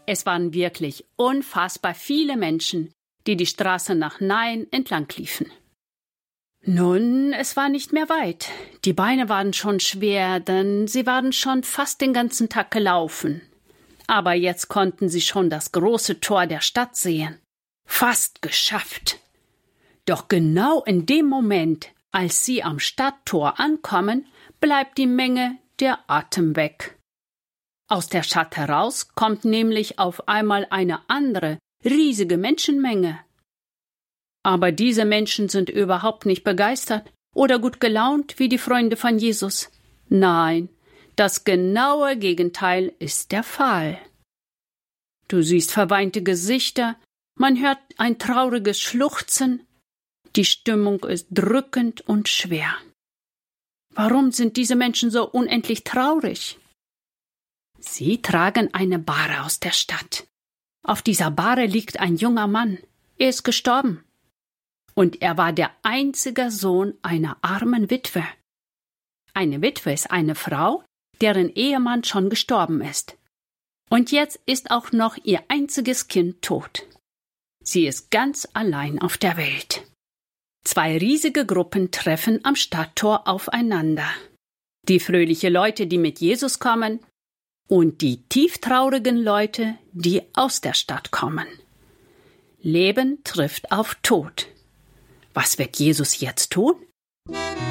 Es waren wirklich unfassbar viele Menschen, die die Straße nach Nain entlang liefen. Nun, es war nicht mehr weit. Die Beine waren schon schwer, denn sie waren schon fast den ganzen Tag gelaufen. Aber jetzt konnten sie schon das große Tor der Stadt sehen. Fast geschafft. Doch genau in dem Moment, als sie am Stadttor ankommen, bleibt die Menge der Atem weg. Aus der Stadt heraus kommt nämlich auf einmal eine andere, riesige Menschenmenge. Aber diese Menschen sind überhaupt nicht begeistert oder gut gelaunt wie die Freunde von Jesus. Nein, das genaue Gegenteil ist der Fall. Du siehst verweinte Gesichter, man hört ein trauriges Schluchzen, die Stimmung ist drückend und schwer. Warum sind diese Menschen so unendlich traurig? Sie tragen eine Bahre aus der Stadt. Auf dieser Bahre liegt ein junger Mann. Er ist gestorben. Und er war der einzige Sohn einer armen Witwe. Eine Witwe ist eine Frau, deren Ehemann schon gestorben ist. Und jetzt ist auch noch ihr einziges Kind tot. Sie ist ganz allein auf der Welt. 2 riesige Gruppen treffen am Stadttor aufeinander. Die fröhlichen Leute, die mit Jesus kommen, und die tieftraurigen Leute, die aus der Stadt kommen. Leben trifft auf Tod. Was wird Jesus jetzt tun?